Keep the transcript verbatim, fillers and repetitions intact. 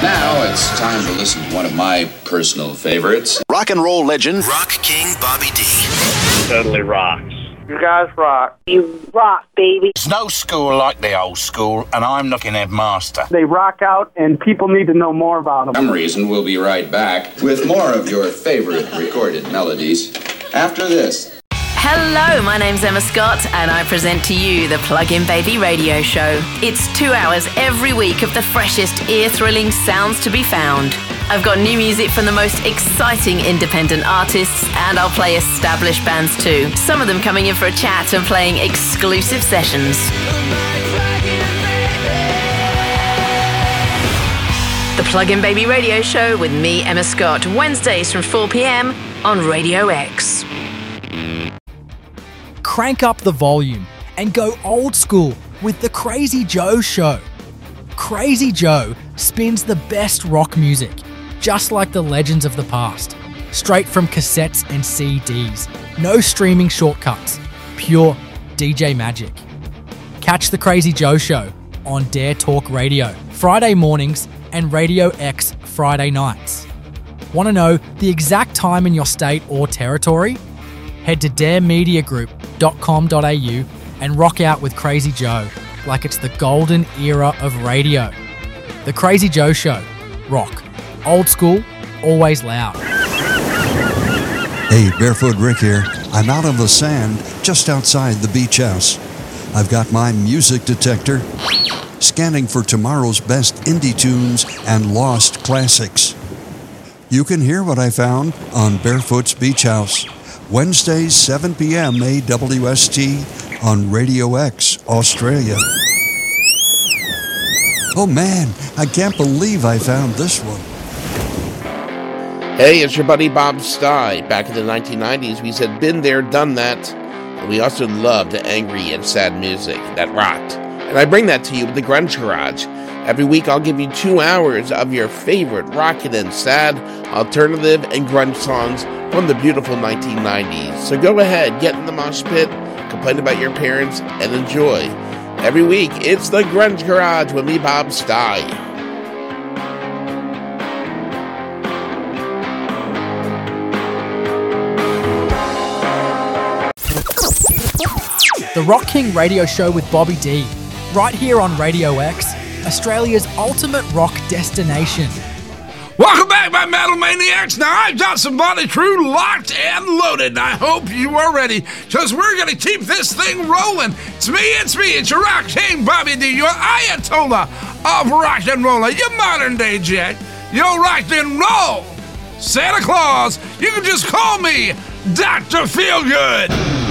Now it's time to listen to one of my personal favorites. Rock and roll legend, Rock King Bobby D. Totally rocks. You guys rock. You rock, baby. There's no school like the old school, and I'm looking headmaster. They rock out, and people need to know more about them. For some reason, we'll be right back with more of your favorite recorded melodies after this. Hello, my name's Emma Scott, and I present to you the Plug-in Baby Radio Show. It's two hours every week of the freshest, ear-thrilling sounds to be found. I've got new music from the most exciting independent artists, and I'll play established bands too. Some of them coming in for a chat and playing exclusive sessions. The Plug-in Baby Radio Show with me, Emma Scott, Wednesdays from four p.m. on Radio X. Crank up the volume and go old school with the Crazy Joe Show. Crazy Joe spins the best rock music, just like the legends of the past, straight from cassettes and C Ds. No streaming shortcuts, pure D J magic. Catch the Crazy Joe Show on Dare Talk Radio, Friday mornings and Radio X Friday nights. Want to know the exact time in your state or territory? Head to dare media group dot com dot a u and rock out with Crazy Joe like it's the golden era of radio. The Crazy Joe Show. Rock. Old school, always loud. Hey, Barefoot Rick here. I'm out on the sand just outside the beach house. I've got my music detector scanning for tomorrow's best indie tunes and lost classics. You can hear what I found on Barefoot's Beach House. Wednesdays, seven p.m. A W S T on Radio X, Australia. Oh man, I can't believe I found this one. Hey, it's your buddy Bob Stye. Back in the nineteen nineties, we said been there, done that. And we also loved angry and sad music that rocked. And I bring that to you with the Grunge Garage. Every week I'll give you two hours of your favorite rockin' and sad, alternative, and grunge songs from the beautiful nineteen nineties. So go ahead, get in the mosh pit, complain about your parents, and enjoy. Every week, it's the Grunge Garage with me, Bob Stye. The Rock King Radio Show with Bobby D, right here on Radio X, Australia's ultimate rock destination. Welcome back, my Metal Maniacs. Now, I've got somebody true locked and loaded, and I hope you are ready, because we're going to keep this thing rolling. It's me, it's me, it's your Rock King, Bobby D, your Ayatollah of rock and roll, your modern day jet, your rock and roll Santa Claus. You can just call me Doctor Feelgood.